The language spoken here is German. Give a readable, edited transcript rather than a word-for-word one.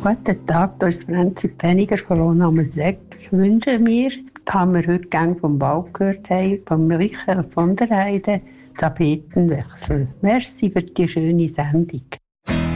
Guten Tag, hier ist Franzi Penniger von Lohnamelseck. Ich wünsche mir, haben wir heute gerne vom Wald gehört haben, von Michael von der Heide, Tapetenwechsel. Merci für die schöne Sendung.